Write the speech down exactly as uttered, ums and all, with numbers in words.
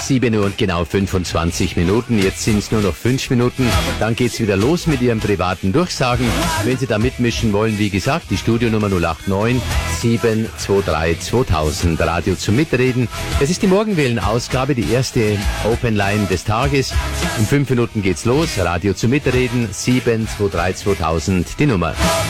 sieben Uhr und genau fünfundzwanzig Minuten. Jetzt sind es nur noch fünf Minuten. Dann geht's wieder los mit Ihren privaten Durchsagen. Wenn Sie da mitmischen wollen, wie gesagt, die Studionummer null acht neun sieben zwei drei zweitausend. Radio zum Mitreden. Es ist die Morgenwellen-Ausgabe, die erste Open Line des Tages. In fünf Minuten geht's los. Radio zum Mitreden sieben zwei drei zweitausend, die Nummer.